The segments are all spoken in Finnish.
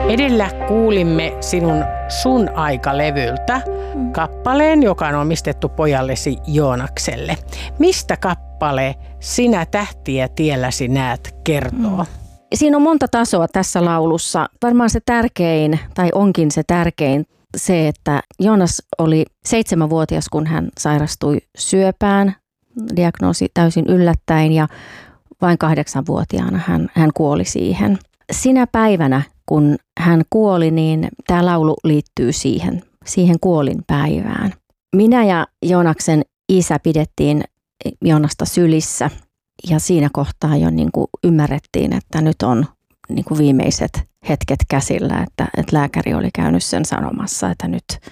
Edellä kuulimme Sun aika-levyltä kappaleen, joka on omistettu pojallesi Joonakselle. Mistä kappale Sinä tähtiä tielläsi näet kertoo? Siinä on monta tasoa tässä laulussa. Varmaan se tärkein, tai onkin se tärkein, se, että Joonas oli 7-vuotias, kun hän sairastui syöpään. Diagnoosi täysin yllättäen ja vain 8-vuotiaana hän kuoli siihen. Sinä päivänä, kun hän kuoli, niin tämä laulu liittyy siihen kuolinpäivään. Minä ja Joonaksen isä pidettiin Joonasta sylissä ja siinä kohtaa jo niin kuin ymmärrettiin, että nyt on niin kuin viimeiset hetket käsillä, että lääkäri oli käynyt sen sanomassa, että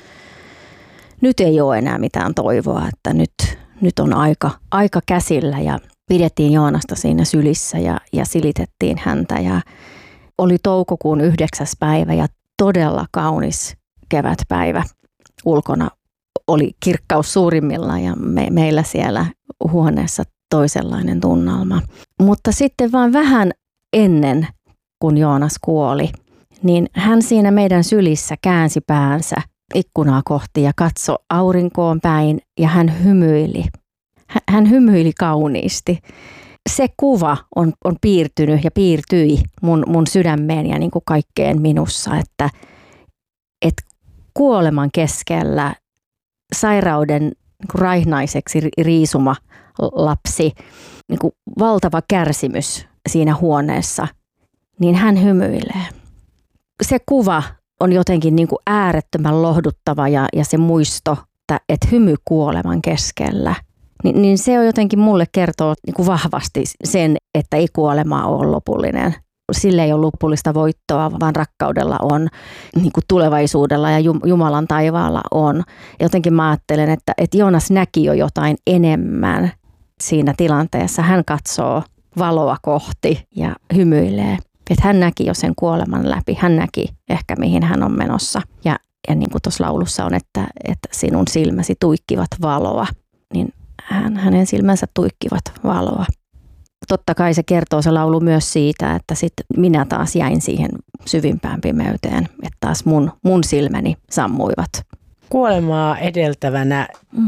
nyt ei ole enää mitään toivoa, että nyt on aika käsillä ja pidettiin Joonasta siinä sylissä ja silitettiin häntä ja oli toukokuun 9. päivä ja todella kaunis kevätpäivä. Ulkona oli kirkkaus suurimmillaan ja meillä siellä huoneessa toisenlainen tunnelma. Mutta sitten vaan vähän ennen kun Joonas kuoli, niin hän siinä meidän sylissä käänsi päänsä ikkunaa kohti ja katsoi aurinkoon päin ja hän hymyili. Hän hymyili kauniisti. Se kuva on piirtynyt ja piirtyi mun sydämeen ja niin kuin kaikkeen minussa, että kuoleman keskellä sairauden niin kuin raihnaiseksi riisuma lapsi, niin kuin valtava kärsimys siinä huoneessa, niin hän hymyilee. Se kuva on jotenkin niin kuin äärettömän lohduttava ja se muisto, että hymy kuoleman keskellä. Niin se on jotenkin mulle kertoo niin kuin vahvasti sen, että ei kuolema ole lopullinen. Sillä ei ole lopullista voittoa, vaan rakkaudella on, niin kuin tulevaisuudella ja Jumalan taivaalla on. Jotenkin mä ajattelen, että Joonas näki jo jotain enemmän siinä tilanteessa. Hän katsoo valoa kohti ja hymyilee. Että hän näki jo sen kuoleman läpi. Hän näki ehkä mihin hän on menossa. Ja niin kuin tuossa laulussa on, että sinun silmäsi tuikkivat valoa, niin hänen silmänsä tuikkivat valoa. Totta kai se kertoo se laulu myös siitä, että sitten minä taas jäin siihen syvimpään pimeyteen, että taas mun silmäni sammuivat. Kuolemaa edeltävänä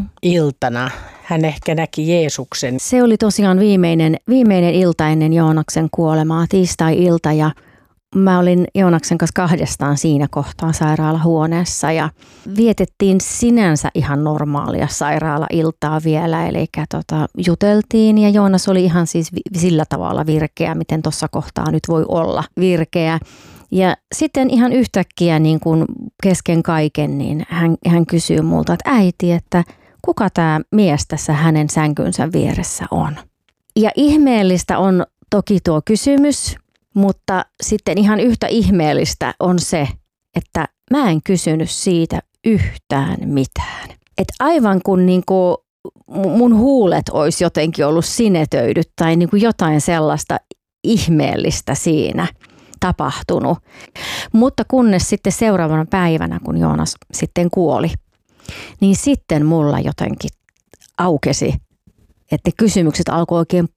iltana hän ehkä näki Jeesuksen. Se oli tosiaan viimeinen ilta ennen Joonaksen kuolemaa, tiistai-ilta ja mä olin Joonaksen kanssa kahdestaan siinä kohtaa sairaalahuoneessa ja vietettiin sinänsä ihan normaalia sairaalailtaa vielä. Eli juteltiin ja Joonas oli ihan siis sillä tavalla virkeä, miten tuossa kohtaa nyt voi olla virkeä. Ja sitten ihan yhtäkkiä niin kuin kesken kaiken, niin hän kysyy multa, että äiti, että kuka tämä mies tässä hänen sänkynsä vieressä on? Ja ihmeellistä on toki tuo kysymys. Mutta sitten ihan yhtä ihmeellistä on se, että mä en kysynyt siitä yhtään mitään. Et aivan kun niinku mun huulet olisi jotenkin ollut sinetöidyt tai niinku jotain sellaista ihmeellistä siinä tapahtunut. Mutta kunnes sitten seuraavana päivänä, kun Joonas sitten kuoli, niin sitten mulla jotenkin aukesi. Että kysymykset alkoi oikein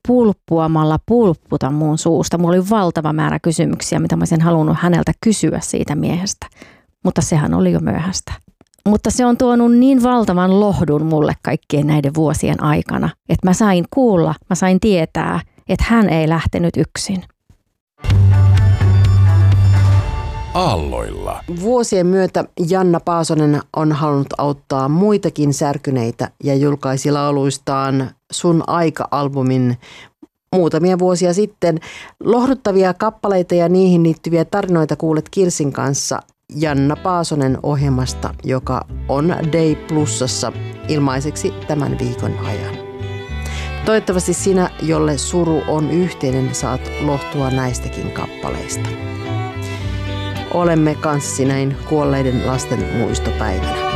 pulpputa mun suusta. Mulla oli valtava määrä kysymyksiä, mitä mä olisin halunnut häneltä kysyä siitä miehestä. Mutta sehän oli jo myöhäistä. Mutta se on tuonut niin valtavan lohdun mulle kaikkien näiden vuosien aikana, että mä sain tietää, että hän ei lähtenyt yksin. Aalloilla. Vuosien myötä Janna Paasonen on halunnut auttaa muitakin särkyneitä ja julkaisi lauluistaan Sun aika-albumin muutamia vuosia sitten. Lohduttavia kappaleita ja niihin liittyviä tarinoita kuulet Kirsin kanssa Janna Paasonen ohjelmasta, joka on Day Plusassa ilmaiseksi tämän viikon ajan. Toivottavasti sinä, jolle suru on yhteinen, saat lohtua näistäkin kappaleista. Olemme kanssasi näin kuolleiden lasten muistopäivänä.